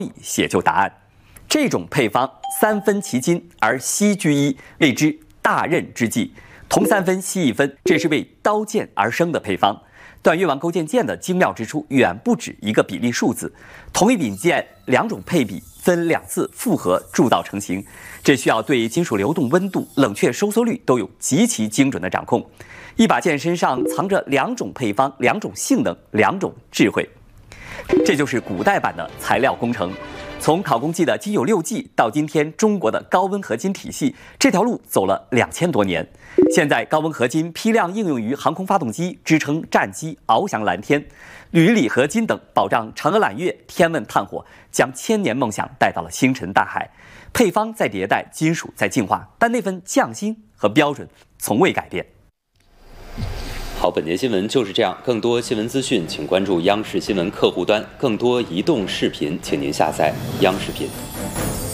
写就答案。这种配方3分其金而稀居一，谓之大刃之计。同3分稀1分，这是为刀剑而生的配方。段誉王勾践剑的精妙之处远不止一个比例数字，同一柄剑2种配比分2次复合铸造成型，这需要对金属流动温度、冷却收缩率都有极其精准的掌控。一把剑身上藏着2种配方、2种性能、2种智慧，这就是古代版的材料工程。从考工记的金有6计到今天中国的高温合金体系，这条路走了2000多年。现在高温合金批量应用于航空发动机，支撑战机翱翔蓝天；铝锂合金等保障嫦娥揽月、天问探火，将千年梦想带到了星辰大海。配方在迭代，金属在进化，但那份匠心和标准从未改变。 好，本节新闻就是这样。更多新闻资讯，请关注央视新闻客户端。更多移动视频，请您下载央视频。